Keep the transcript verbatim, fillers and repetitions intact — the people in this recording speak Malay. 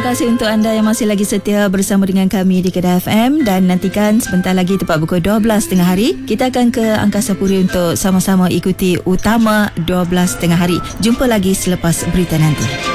kasih untuk anda yang masih lagi setia bersama dengan kami di Kedah F M. Dan nantikan sebentar lagi tepat pukul dua belas tengah hari, kita akan ke Angkasa Puri untuk sama-sama ikuti Utama dua belas tengah hari. Jumpa lagi selepas berita nanti.